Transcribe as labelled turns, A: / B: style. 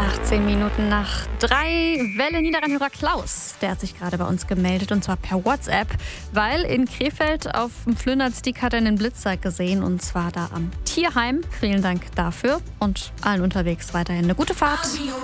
A: 18 Minuten nach 3. Welle Niederrheinhörer Klaus, der hat sich gerade bei uns gemeldet und zwar per WhatsApp, weil in Krefeld auf dem Flönerstieg hat er einen Blitzer gesehen und zwar da am Tierheim. Vielen Dank dafür und allen unterwegs weiterhin eine gute Fahrt.